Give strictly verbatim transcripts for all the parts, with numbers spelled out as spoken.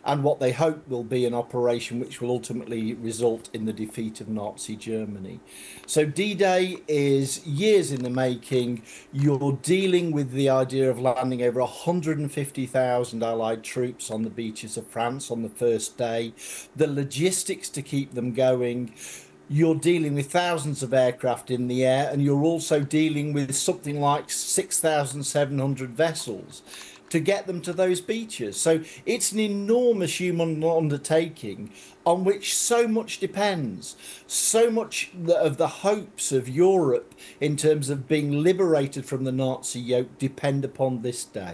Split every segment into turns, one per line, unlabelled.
and what they hope will be an operation which will ultimately result in the defeat of Nazi Germany. So D-Day is years in the making. You're dealing with the idea of landing over one hundred fifty thousand Allied troops on the beaches of France on the first day, the logistics to keep them going. You're dealing with thousands of aircraft in the air, and you're also dealing with something like six thousand seven hundred vessels to get them to those beaches. So it's an enormous human undertaking on which so much depends. So much of the hopes of Europe in terms of being liberated from the Nazi yoke depend upon this day.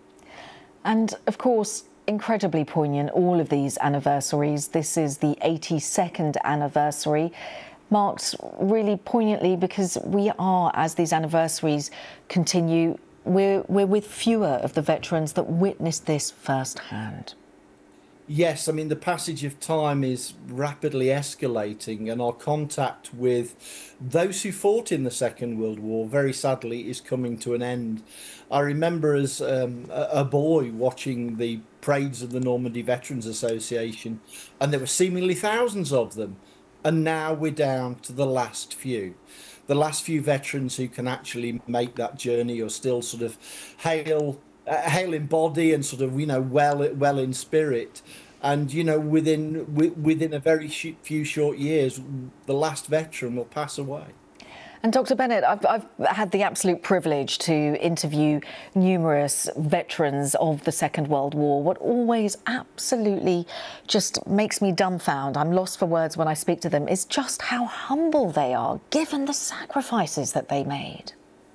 And of course, incredibly poignant, all of these anniversaries. This is the eighty-second anniversary, marked really poignantly because we are, as these anniversaries continue, we're, we're with fewer of the veterans that witnessed this firsthand.
Yes, I mean, the passage of time is rapidly escalating, and our contact with those who fought in the Second World War, very sadly, is coming to an end. I remember as um, a, a boy watching the parades of the Normandy Veterans Association, and there were seemingly thousands of them, and now we're down to the last few. The last few veterans who can actually make that journey are still sort of hale Uh, hale in body and sort of, you know, well well in spirit, and you know, within within a very sh few short years the last veteran will pass away.
And Doctor Bennett, I've, I've had the absolute privilege to interview numerous veterans of the Second World War. What always absolutely just makes me dumbfounded, I'm lost for words when I speak to them, is just how humble they are given the sacrifices that they made.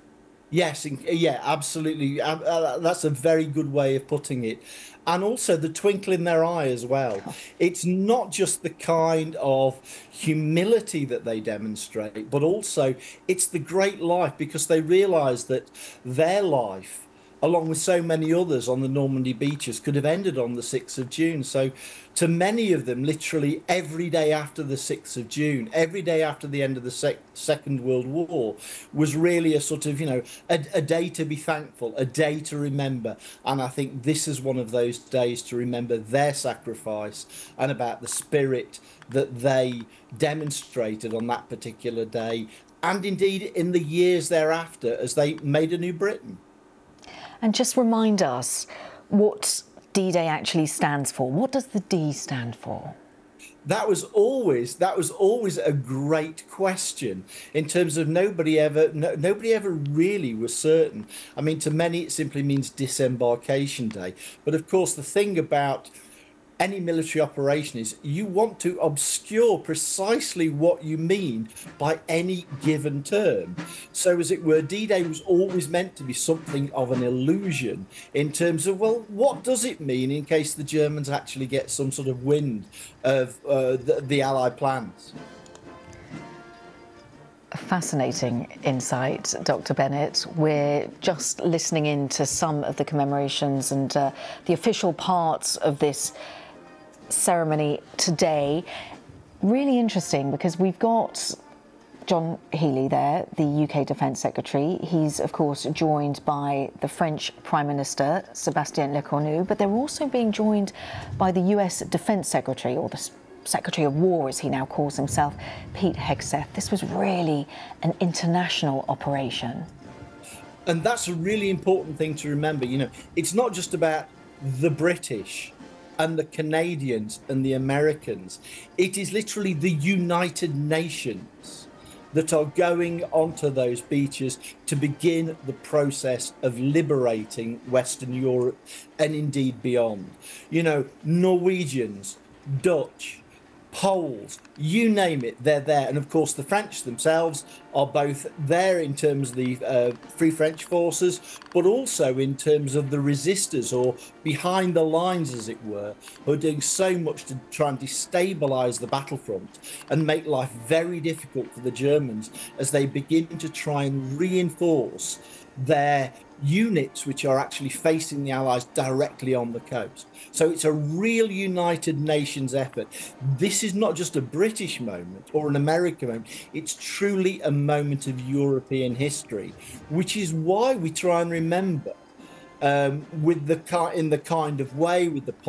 Yes, yeah, absolutely. Uh, that's a very good way of putting it. And also the twinkle in their eye as well. It's not just the kind of humility that they demonstrate, but also it's the great life, because they realize that their life, along with so many others on the Normandy beaches, could have ended on the sixth of June. So to many of them, literally every day after the sixth of June, every day after the end of the sec Second World War was really a sort of, you know, a, a day to be thankful, a day to remember. And I think this is one of those days to remember their sacrifice and about the spirit that they demonstrated on that particular day, and indeed in the years thereafter as they made a new Britain.
And just remind us what D-Day actually stands for. What does the D stand for?
That was always that was always a great question, in terms of nobody ever no, nobody ever really was certain. I mean, to many it simply means disembarkation day. But of course, the thing about any military operation is you want to obscure precisely what you mean by any given term. So, as it were, D-Day was always meant to be something of an illusion in terms of, well, what does it mean in case the Germans actually get some sort of wind of uh, the, the Allied plans?
Fascinating insight, Doctor Bennett. We're just listening in to some of the commemorations and uh, the official parts of this ceremony today. Really interesting, because we've got John Healey there, the U K Defence Secretary. He's, of course, joined by the French Prime Minister, Sébastien Lecornu, but they're also being joined by the U S Defence Secretary, or the Secretary of War, as he now calls himself, Pete Hegseth. This was really an international operation.
And that's a really important thing to remember. You know, it's not just about the British and the Canadians and the Americans. It is literally the United Nations that are going onto those beaches to begin the process of liberating Western Europe and indeed beyond. You know, Norwegians, Dutch, Poles, you name it, they're there. And of course, the French themselves are both there in terms of the uh, Free French forces, but also in terms of the resistors, or behind the lines, as it were, who are doing so much to try and destabilize the battlefront and make life very difficult for the Germans as they begin to try and reinforce their units which are actually facing the Allies directly on the coast. So it's a real United Nations effort. This is not just a British moment or an American moment. It's truly a moment of European history, which is why we try and remember um, with the in the kind of way, with the